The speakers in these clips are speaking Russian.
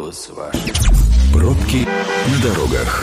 голос ваш. Пробки на дорогах.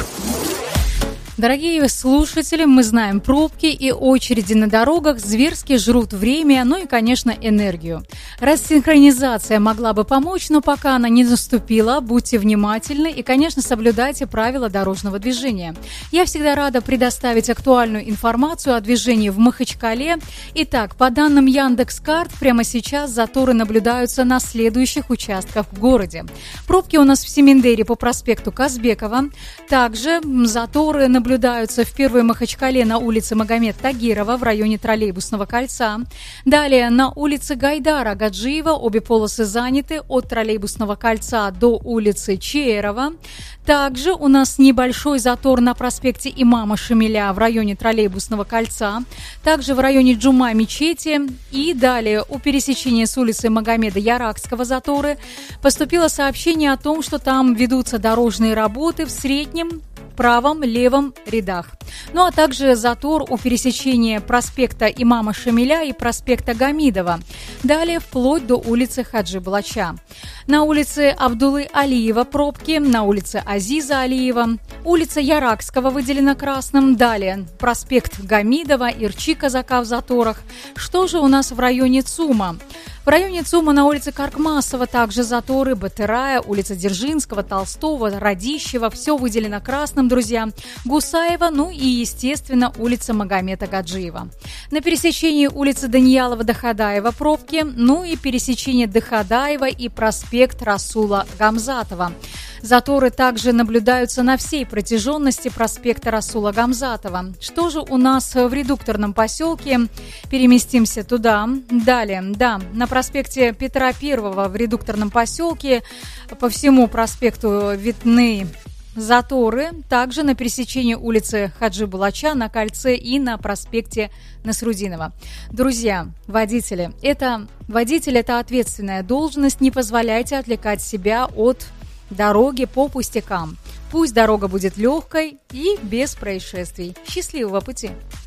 Дорогие слушатели, мы знаем, пробки и очереди на дорогах зверски жрут время, ну и, конечно, энергию. Рассинхронизация могла бы помочь, но пока она не наступила, будьте внимательны и, конечно, соблюдайте правила дорожного движения. Я всегда рада предоставить актуальную информацию о движении в Махачкале. Итак, по данным Яндекс.Карт, прямо сейчас заторы наблюдаются на следующих участках в городе. Пробки у нас в Семендере по проспекту Казбекова. Также заторы наблюдаются в Первой Махачкале на улице Магомед Тагирова в районе Троллейбусного кольца. Далее на улице Гайдара Гаджиева обе полосы заняты от Троллейбусного кольца до улицы Чеерова. Также у нас небольшой затор на проспекте Имама Шамиля в районе Троллейбусного кольца. Также в районе Джума мечети. И далее у пересечения с улицы Магомеда Яракского заторы поступило сообщение о том, что там ведутся дорожные работы в среднем, правом, левом рядах. Ну а также затор у пересечения проспекта Имама Шамиля и проспекта Гамидова. Далее вплоть до улицы Хаджи Балача. На улице Абдулы Алиева пробки, на улице Азиза Алиева, улица Яракского выделена красным. Далее проспект Гамидова, Ирчи Казака в заторах. Что же у нас в районе ЦУМа? В районе ЦУМа на улице Каркмасова также заторы, Батырая, улица Дзержинского, Толстого, Радищева. Все выделено красным, друзья. Гусаева, ну и, естественно, улица Магомеда Гаджиева. На пересечении улицы Даниялова-Дахадаева пробки, ну и пересечение Дахадаева и проспект Расула Гамзатова. Заторы также наблюдаются на всей протяженности проспекта Расула Гамзатова. Что же у нас в редукторном поселке? Переместимся туда. Далее, да, на проспекте Петра I в редукторном поселке по всему проспекту видны заторы. Также на пересечении улицы Хаджи Балача, на кольце и на проспекте Насрудинова. Друзья, водители, это ответственная должность. Не позволяйте отвлекать себя от дороги по пустякам. Пусть дорога будет легкой и без происшествий. Счастливого пути!